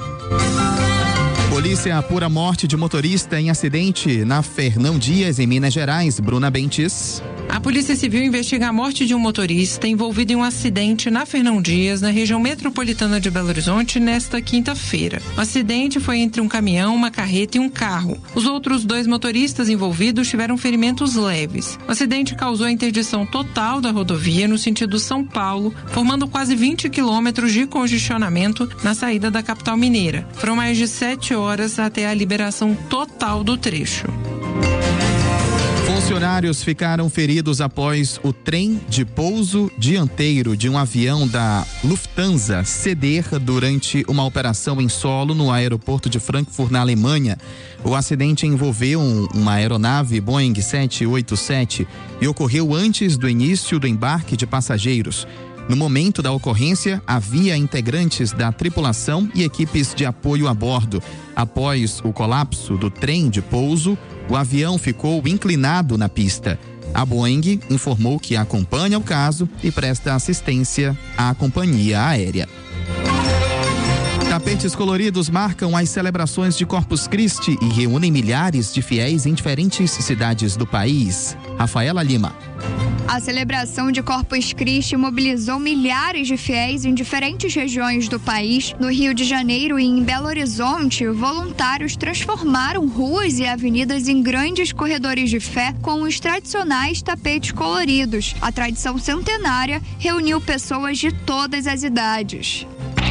Polícia apura morte de motorista em acidente na Fernão Dias, em Minas Gerais. Bruna Bentes. A Polícia Civil investiga a morte de um motorista envolvido em um acidente na Fernão Dias, na região metropolitana de Belo Horizonte, nesta quinta-feira. O acidente foi entre um caminhão, uma carreta e um carro. Os outros 2 motoristas envolvidos tiveram ferimentos leves. O acidente causou a interdição total da rodovia no sentido São Paulo, formando quase 20 quilômetros de congestionamento na saída da capital mineira. Foram mais de 7 horas até a liberação total do trecho. Funcionários ficaram feridos após o trem de pouso dianteiro de um avião da Lufthansa ceder durante uma operação em solo no aeroporto de Frankfurt, na Alemanha. O acidente envolveu uma aeronave Boeing 787 e ocorreu antes do início do embarque de passageiros. No momento da ocorrência, havia integrantes da tripulação e equipes de apoio a bordo. Após o colapso do trem de pouso, o avião ficou inclinado na pista. A Boeing informou que acompanha o caso e presta assistência à companhia aérea. Tapetes coloridos marcam as celebrações de Corpus Christi e reúnem milhares de fiéis em diferentes cidades do país. Rafaela Lima. A celebração de Corpus Christi mobilizou milhares de fiéis em diferentes regiões do país. No Rio de Janeiro e em Belo Horizonte, voluntários transformaram ruas e avenidas em grandes corredores de fé com os tradicionais tapetes coloridos. A tradição centenária reuniu pessoas de todas as idades.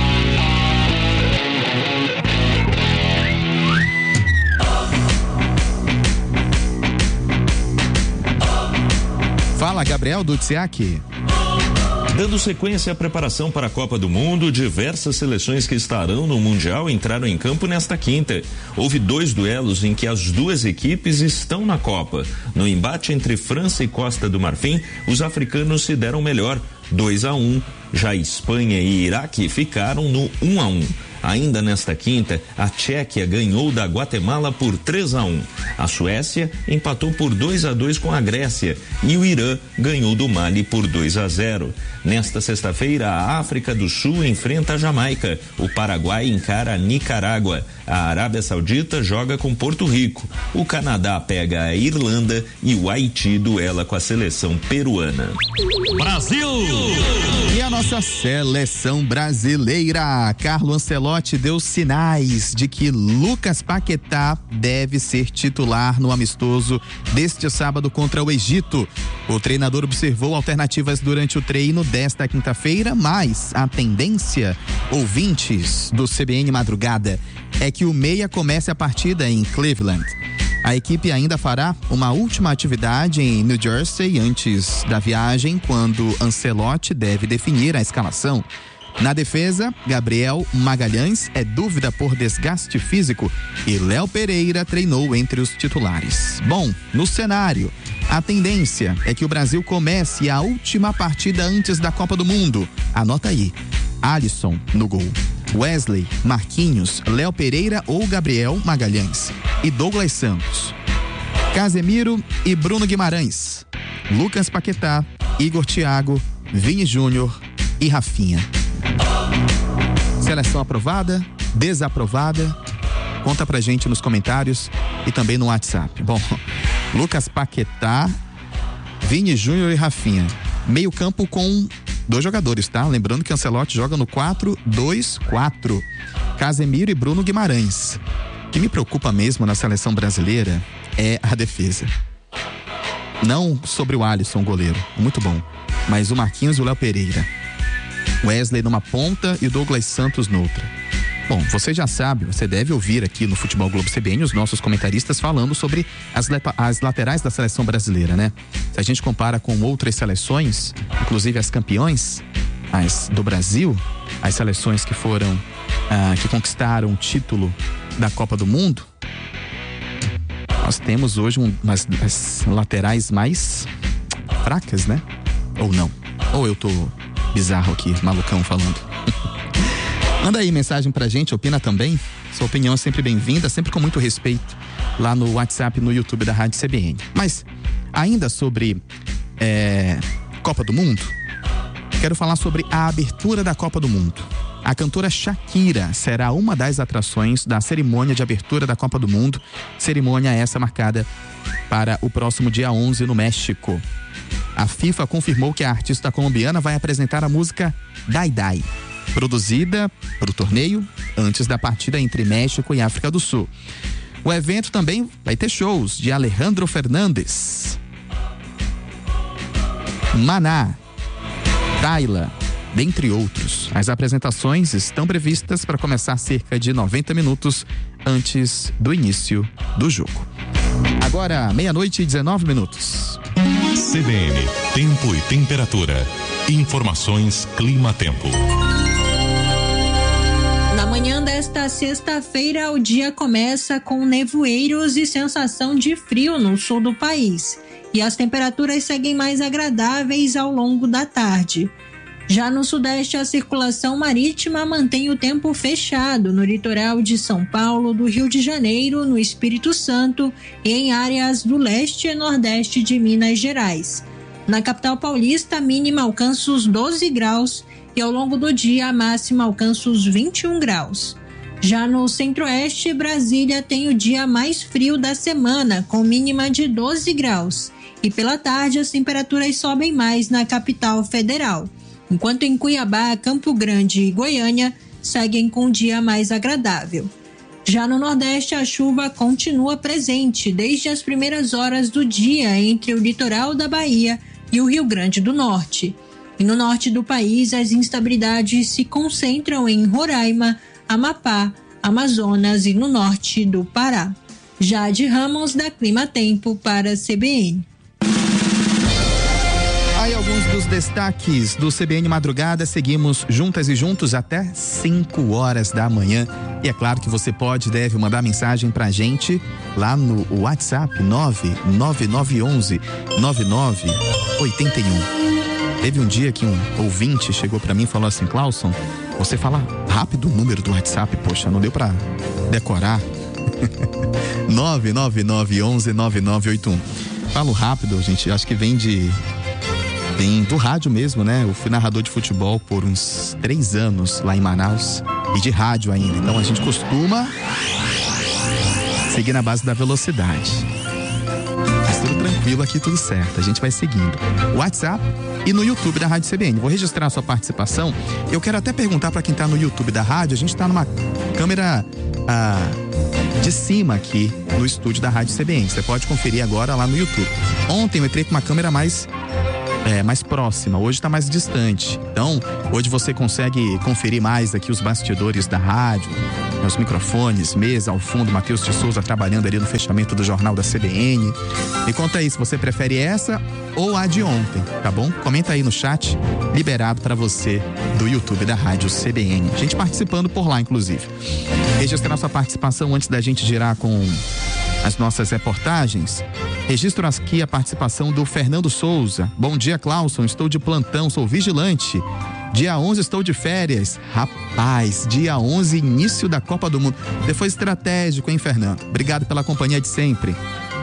Fala, Gabriel Dutsiak. Dando sequência à preparação para a Copa do Mundo, diversas seleções que estarão no Mundial entraram em campo nesta quinta. Houve 2 duelos em que as duas equipes estão na Copa. No embate entre França e Costa do Marfim, os africanos se deram melhor, 2-1. Já Espanha e Iraque ficaram no 1-1. Ainda nesta quinta, a Tchequia ganhou da Guatemala por 3-1. A Suécia empatou por 2-2 com a Grécia e o Irã ganhou do Mali por 2-0. Nesta sexta-feira, a África do Sul enfrenta a Jamaica. O Paraguai encara a Nicarágua. A Arábia Saudita joga com Porto Rico. O Canadá pega a Irlanda e o Haiti duela com a seleção peruana. Brasil! E a nossa seleção brasileira, Carlo Ancelotti deu sinais de que Lucas Paquetá deve ser titular no amistoso deste sábado contra o Egito. O treinador observou alternativas durante o treino desta quinta-feira, mas a tendência, ouvintes do CBN Madrugada, é que o meia comece a partida em Cleveland. A equipe ainda fará uma última atividade em New Jersey antes da viagem, quando Ancelotti deve definir a escalação. Na defesa, Gabriel Magalhães é dúvida por desgaste físico e Léo Pereira treinou entre os titulares. Bom, no cenário, a tendência é que o Brasil comece a última partida antes da Copa do Mundo. Anota aí: Alisson no gol, Wesley, Marquinhos, Léo Pereira ou Gabriel Magalhães e Douglas Santos, Casemiro e Bruno Guimarães, Lucas Paquetá, Igor Thiago, Vini Júnior e Rafinha. Seleção aprovada? Desaprovada? Conta pra gente nos comentários e também no WhatsApp. Bom, Lucas Paquetá, Vini Júnior e Rafinha. Meio campo com 2 jogadores, tá? Lembrando que Ancelotti joga no 4-2-4. Casemiro e Bruno Guimarães. O que me preocupa mesmo na seleção brasileira é a defesa. Não sobre o Alisson, goleiro, muito bom, mas o Marquinhos e o Léo Pereira. Wesley numa ponta e o Douglas Santos noutra. Bom, você já sabe, você deve ouvir aqui no Futebol Globo CBN os nossos comentaristas falando sobre as laterais da seleção brasileira, né? Se a gente compara com outras seleções, inclusive as campeões do Brasil, as seleções que foram, que conquistaram o título da Copa do Mundo, nós temos hoje umas das laterais mais fracas, né? Ou não? Ou eu tô bizarro aqui, malucão falando. Manda aí mensagem pra gente, opina também. Sua opinião é sempre bem-vinda, sempre com muito respeito, lá no WhatsApp e no YouTube da Rádio CBN. Mas, ainda sobre Copa do Mundo, quero falar sobre a abertura da Copa do Mundo. A cantora Shakira será uma das atrações da cerimônia de abertura da Copa do Mundo, cerimônia essa marcada para o próximo dia 11 no México. A FIFA confirmou que a artista colombiana vai apresentar a música Dai Dai, produzida para o torneio antes da partida entre México e África do Sul. O evento também vai ter shows de Alejandro Fernandes, Maná, Tayla, dentre outros. As apresentações estão previstas para começar cerca de 90 minutos antes do início do jogo. Agora, 00:19. CBN, tempo e temperatura. Informações clima-tempo. Na manhã desta sexta-feira, o dia começa com nevoeiros e sensação de frio no sul do país. E as temperaturas seguem mais agradáveis ao longo da tarde. Já no sudeste, a circulação marítima mantém o tempo fechado no litoral de São Paulo, do Rio de Janeiro, no Espírito Santo e em áreas do leste e nordeste de Minas Gerais. Na capital paulista, a mínima alcança os 12 graus e ao longo do dia a máxima alcança os 21 graus. Já no centro-oeste, Brasília tem o dia mais frio da semana, com mínima de 12 graus. E pela tarde, as temperaturas sobem mais na capital federal. Enquanto em Cuiabá, Campo Grande e Goiânia seguem com um dia mais agradável. Já no Nordeste, a chuva continua presente desde as primeiras horas do dia entre o litoral da Bahia e o Rio Grande do Norte. E no norte do país, as instabilidades se concentram em Roraima, Amapá, Amazonas e no norte do Pará. Jade Ramos, da Clima Tempo, para a CBN. Aí alguns dos destaques do CBN Madrugada. Seguimos juntas e juntos até 5 horas da manhã. E é claro que você pode e deve mandar mensagem pra gente lá no WhatsApp 99911-9981. Teve um dia que um ouvinte chegou pra mim e falou assim: Clauson, você fala rápido o número do WhatsApp, poxa, não deu pra decorar. 99911-9981. Falo rápido, gente, acho que vem do rádio mesmo, né? Eu fui narrador de futebol por uns 3 anos lá em Manaus e de rádio ainda, então a gente costuma seguir na base da velocidade. Mas tudo tranquilo aqui, tudo certo, a gente vai seguindo. WhatsApp e no YouTube da Rádio CBN. Vou registrar a sua participação. Eu quero até perguntar para quem tá no YouTube da rádio, a gente tá numa câmera de cima aqui no estúdio da Rádio CBN. Você pode conferir agora lá no YouTube. Ontem eu entrei com uma câmera mais próxima, hoje está mais distante. Então, hoje você consegue conferir mais aqui os bastidores da rádio, os microfones, mesa ao fundo, Matheus de Souza trabalhando ali no fechamento do Jornal da CBN. Me conta aí se você prefere essa ou a de ontem, tá bom? Comenta aí no chat, liberado para você do YouTube da Rádio CBN. Gente participando por lá, inclusive. Registrar sua participação antes da gente girar com as nossas reportagens. Registro aqui a participação do Fernando Souza. Bom dia, Clauson, estou de plantão, sou vigilante. Dia 11 estou de férias. Rapaz, dia 11, início da Copa do Mundo. Você foi estratégico, hein, Fernando? Obrigado pela companhia de sempre.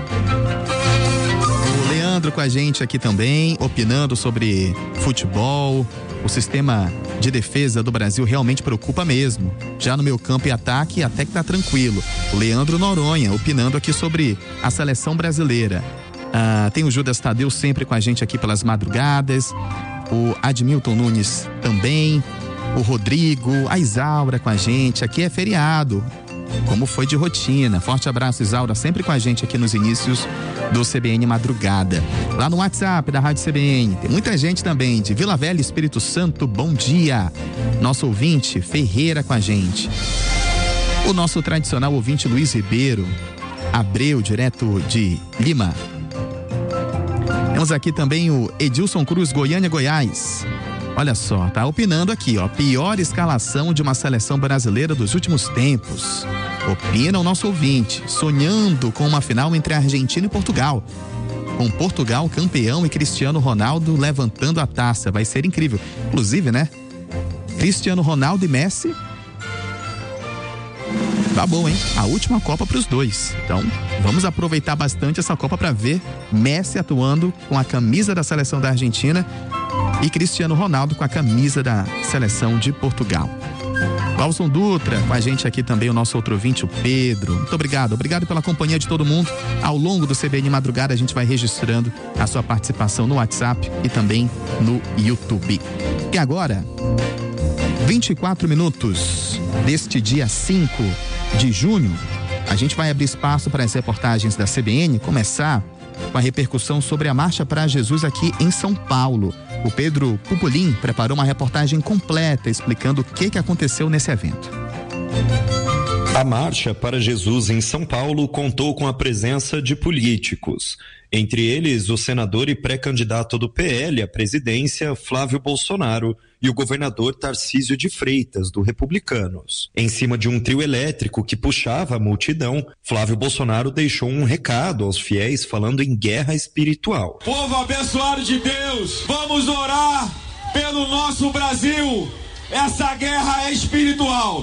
O Leandro com a gente aqui também, opinando sobre futebol. O sistema de defesa do Brasil realmente preocupa mesmo. Já no meu campo e ataque, até que tá tranquilo. O Leandro Noronha opinando aqui sobre a seleção brasileira. Tem o Judas Tadeu sempre com a gente aqui pelas madrugadas. O Admilton Nunes também. O Rodrigo, a Isaura com a gente. Aqui é feriado, como foi de rotina. Forte abraço, Isaura, sempre com a gente aqui nos inícios do CBN Madrugada. Lá no WhatsApp da Rádio CBN, tem muita gente também de Vila Velha, Espírito Santo, bom dia. Nosso ouvinte, Ferreira com a gente. O nosso tradicional ouvinte, Luiz Ribeiro, Abreu, direto de Lima. Temos aqui também o Edilson Cruz, Goiânia, Goiás. Olha só, tá opinando aqui, ó, pior escalação de uma seleção brasileira dos últimos tempos. Opina o nosso ouvinte, sonhando com uma final entre a Argentina e Portugal. Com Portugal campeão e Cristiano Ronaldo levantando a taça, vai ser incrível. Inclusive, né? Cristiano Ronaldo e Messi. Tá bom, hein? A última Copa para os dois. Então, vamos aproveitar bastante essa Copa para ver Messi atuando com a camisa da seleção da Argentina e Cristiano Ronaldo com a camisa da seleção de Portugal. Clauson Dutra, com a gente aqui também o nosso outro ouvinte, o Pedro. Muito obrigado pela companhia de todo mundo. Ao longo do CBN Madrugada a gente vai registrando a sua participação no WhatsApp e também no YouTube. E agora, 24 minutos deste dia 5 de junho, a gente vai abrir espaço para as reportagens da CBN, começar com a repercussão sobre a Marcha para Jesus aqui em São Paulo. O Pedro Pupolin preparou uma reportagem completa explicando o que aconteceu nesse evento. A Marcha para Jesus em São Paulo contou com a presença de políticos, entre eles o senador e pré-candidato do PL à presidência, Flávio Bolsonaro, e o governador Tarcísio de Freitas, do Republicanos. Em cima de um trio elétrico que puxava a multidão, Flávio Bolsonaro deixou um recado aos fiéis falando em guerra espiritual. Povo abençoado de Deus, vamos orar pelo nosso Brasil. Essa guerra é espiritual.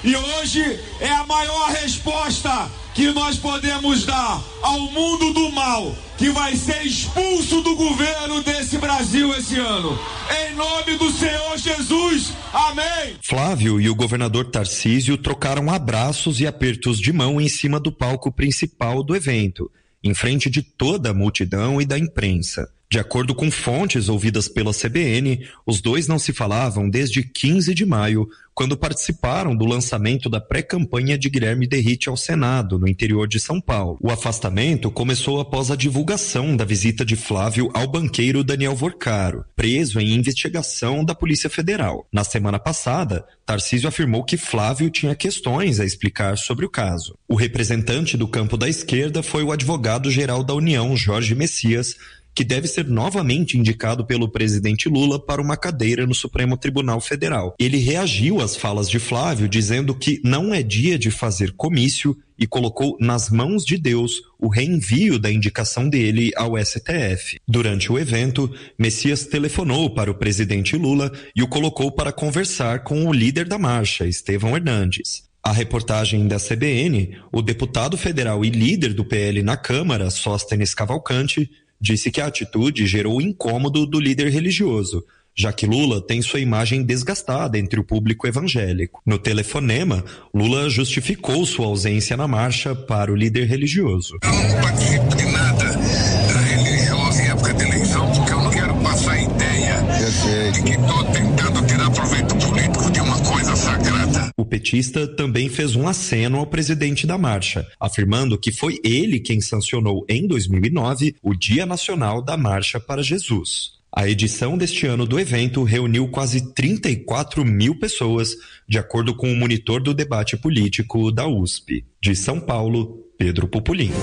E hoje é a maior resposta que nós podemos dar ao mundo do mal, que vai ser expulso do governo desse Brasil esse ano. Em nome do Senhor Jesus, amém. Flávio e o governador Tarcísio trocaram abraços e apertos de mão em cima do palco principal do evento, em frente de toda a multidão e da imprensa. De acordo com fontes ouvidas pela CBN, os dois não se falavam desde 15 de maio, quando participaram do lançamento da pré-campanha de Guilherme Derrite ao Senado, no interior de São Paulo. O afastamento começou após a divulgação da visita de Flávio ao banqueiro Daniel Vorcaro, preso em investigação da Polícia Federal. Na semana passada, Tarcísio afirmou que Flávio tinha questões a explicar sobre o caso. O representante do campo da esquerda foi o advogado-geral da União, Jorge Messias, que deve ser novamente indicado pelo presidente Lula para uma cadeira no Supremo Tribunal Federal. Ele reagiu às falas de Flávio, dizendo que não é dia de fazer comício e colocou nas mãos de Deus o reenvio da indicação dele ao STF. Durante o evento, Messias telefonou para o presidente Lula e o colocou para conversar com o líder da marcha, Estevão Hernandes. A reportagem da CBN, o deputado federal e líder do PL na Câmara, Sóstenes Cavalcante, disse que a atitude gerou incômodo do líder religioso, já que Lula tem sua imagem desgastada entre o público evangélico. No telefonema, Lula justificou sua ausência na marcha para o líder religioso. Eu não participo de nada religioso em época de eleição, porque eu não quero passar a ideia de que estou tentando tirar proveito político de uma coisa sagrada. O petista também fez um aceno ao presidente da marcha, afirmando que foi ele quem sancionou em 2009 o Dia Nacional da Marcha para Jesus. A edição deste ano do evento reuniu quase 34 mil pessoas, de acordo com o monitor do debate político da USP. De São Paulo, Pedro Pupolin.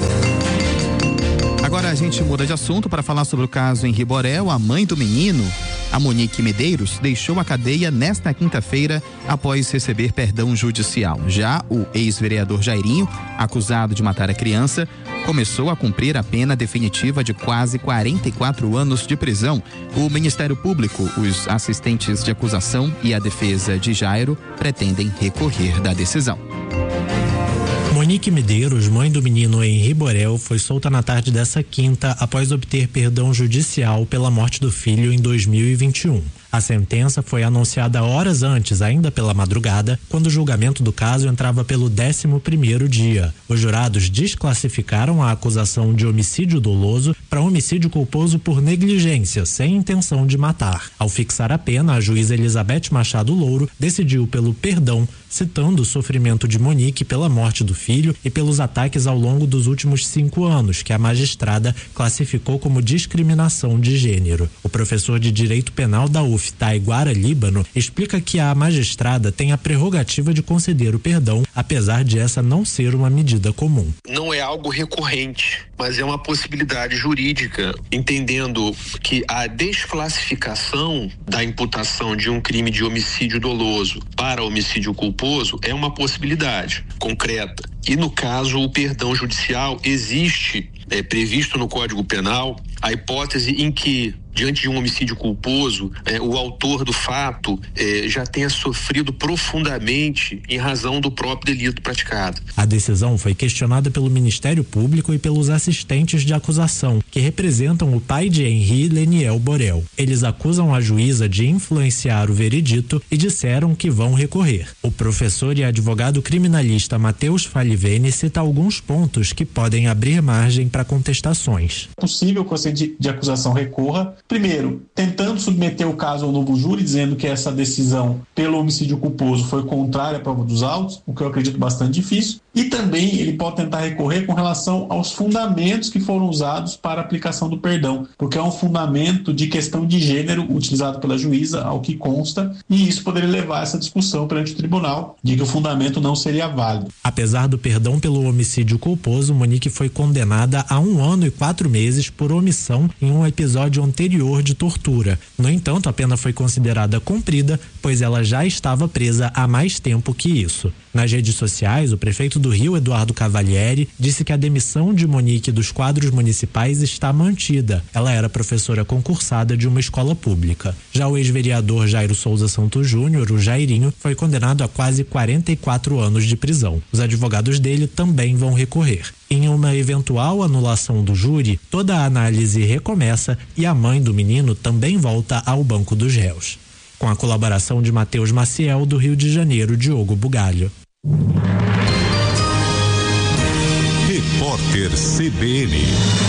Agora a gente muda de assunto para falar sobre o caso em Riborel. A mãe do menino, a Monique Medeiros, deixou a cadeia nesta quinta-feira após receber perdão judicial. Já o ex-vereador Jairinho, acusado de matar a criança, começou a cumprir a pena definitiva de quase 44 anos de prisão. O Ministério Público, os assistentes de acusação e a defesa de Jairo pretendem recorrer da decisão. Monique Medeiros, mãe do menino em Riborel, foi solta na tarde dessa quinta após obter perdão judicial pela morte do filho em 2021. A sentença foi anunciada horas antes, ainda pela madrugada, quando o julgamento do caso entrava pelo 11º dia. Os jurados desclassificaram a acusação de homicídio doloso para homicídio culposo por negligência, sem intenção de matar. Ao fixar a pena, a juíza Elizabeth Machado Louro decidiu pelo perdão, citando o sofrimento de Monique pela morte do filho e pelos ataques ao longo dos últimos 5 anos, que a magistrada classificou como discriminação de gênero. O professor de Direito Penal da UF, Taiguara Líbano, explica que a magistrada tem a prerrogativa de conceder o perdão, apesar de essa não ser uma medida comum. Não é algo recorrente, mas é uma possibilidade jurídica, entendendo que a desclassificação da imputação de um crime de homicídio doloso para homicídio culposo é uma possibilidade concreta. E no caso, o perdão judicial existe, previsto no Código Penal, a hipótese em que, diante de um homicídio culposo, o autor do fato já tenha sofrido profundamente em razão do próprio delito praticado. A decisão foi questionada pelo Ministério Público e pelos assistentes de acusação, que representam o pai de Henri, Leniel Borel. Eles acusam a juíza de influenciar o veredito e disseram que vão recorrer. O professor e advogado criminalista Matheus Falivene cita alguns pontos que podem abrir margem para contestações. É possível que você de acusação recorra, primeiro, tentando submeter o caso ao novo júri, dizendo que essa decisão pelo homicídio culposo foi contrária à prova dos autos, o que eu acredito bastante difícil, e também ele pode tentar recorrer com relação aos fundamentos que foram usados para a aplicação do perdão, porque é um fundamento de questão de gênero utilizado pela juíza, ao que consta, e isso poderia levar a essa discussão perante o tribunal de que o fundamento não seria válido. Apesar do perdão pelo homicídio culposo, Monique foi condenada a 1 ano e 4 meses por omissão em um episódio anterior de tortura. No entanto, a pena foi considerada cumprida, pois ela já estava presa há mais tempo que isso. Nas redes sociais, o prefeito do do Rio, Eduardo Cavalieri, disse que a demissão de Monique dos quadros municipais está mantida. Ela era professora concursada de uma escola pública. Já o ex-vereador Jairo Souza Santos Júnior, o Jairinho, foi condenado a quase 44 anos de prisão. Os advogados dele também vão recorrer. Em uma eventual anulação do júri, toda a análise recomeça e a mãe do menino também volta ao banco dos réus. Com a colaboração de Matheus Maciel, do Rio de Janeiro, Diogo Bugalho. Repórter CBN.